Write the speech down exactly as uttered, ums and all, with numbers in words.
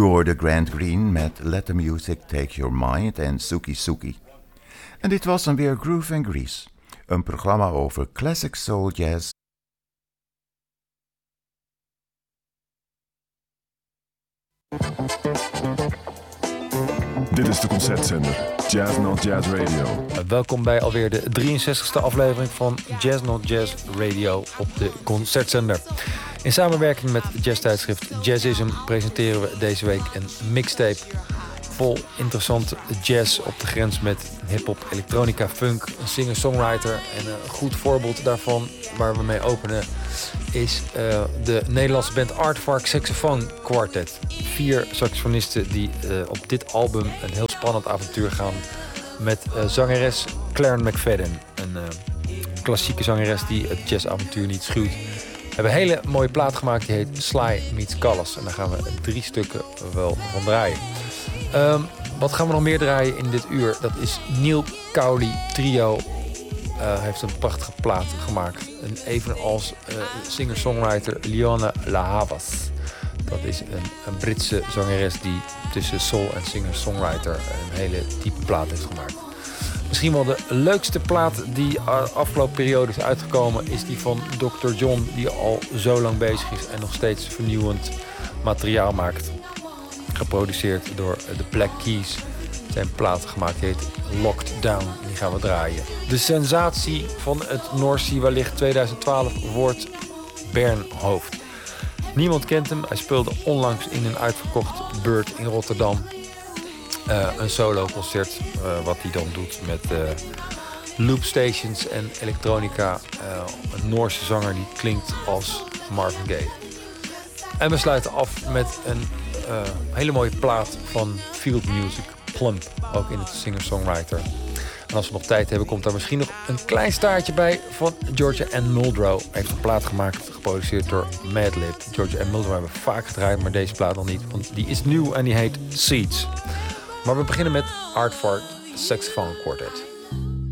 hoorde Grant Green met Let the Music Take Your Mind en Suki Suki. En dit was dan weer Groove and Grease, een programma over classic soul jazz. Dit is de concertzender Jazz Not Jazz Radio. Welkom bij alweer de drieënzestigste aflevering van Jazz Not Jazz Radio op de concertzender. In samenwerking met jazztijdschrift Jazzism presenteren we deze week een mixtape vol interessante jazz op de grens met hip-hop, elektronica, funk, een singer-songwriter. En een goed voorbeeld daarvan waar we mee openen is uh, de Nederlandse band Aardvark Saxophone Quartet. Vier saxofonisten die uh, op dit album een heel spannend avontuur gaan met uh, zangeres Claren McFadden. Een uh, klassieke zangeres die het jazzavontuur niet schuwt. We hebben een hele mooie plaat gemaakt die heet Sly Meets Callas. En daar gaan we drie stukken wel van draaien. Um, wat gaan we nog meer draaien in dit uur? Dat is Neil Cowley Trio. Uh, heeft een prachtige plaat gemaakt. En evenals uh, singer-songwriter Leona La Havas. Dat is een, een Britse zangeres die tussen soul en singer-songwriter een hele diepe plaat heeft gemaakt. Misschien wel de leukste plaat die afgelopen periode is uitgekomen is die van dokter John, die al zo lang bezig is en nog steeds vernieuwend materiaal maakt. Geproduceerd door de Black Keys. Zijn plaat gemaakt, die heet Locked Down. Die gaan we draaien. De sensatie van het North Sea wellicht tweeduizend twaalf wordt Bern Hoofd. Niemand kent hem. Hij speelde onlangs in een uitverkocht Beurt in Rotterdam. Uh, een solo-concert uh, wat hij dan doet met uh, loopstations en elektronica. Uh, een Noorse zanger die klinkt als Marvin Gaye. En we sluiten af met een uh, hele mooie plaat van Field Music, Plump, ook in het singer-songwriter. En als we nog tijd hebben, komt daar misschien nog een klein staartje bij van Georgia Ann Muldrow. Hij heeft een plaat gemaakt, geproduceerd door Madlib. Georgia Ann Muldrow hebben we vaak gedraaid, maar deze plaat nog niet, want die is nieuw en die heet Seeds. Maar we beginnen met Aardvark Saxophone Quartet.